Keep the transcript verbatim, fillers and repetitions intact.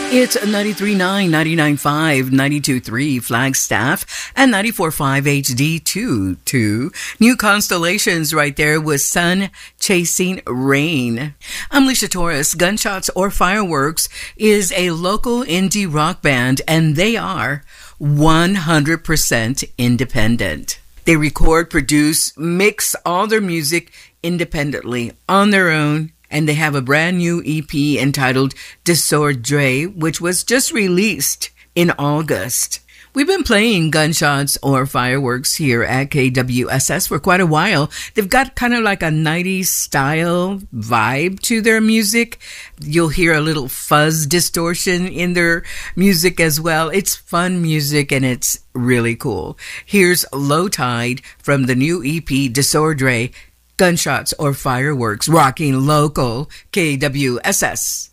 It's ninety-three point nine, ninety-nine point five, ninety-two point three Flagstaff, and ninety-four point five H D two two. New Constellations right there with Sun Chasing Rain. I'm Alicia Torres. Gunshots or Fireworks is a local indie rock band, and they are one hundred percent independent. They record, produce, mix all their music independently on their own. And they have a brand new E P entitled Desordre, which was just released in August. We've been playing Gunshots or Fireworks here at K W S S for quite a while. They've got kind of like a nineties style vibe to their music. You'll hear a little fuzz distortion in their music as well. It's fun music and it's really cool. Here's Low Tide from the new E P Desordre, Gunshots or Fireworks, rocking local K W S S.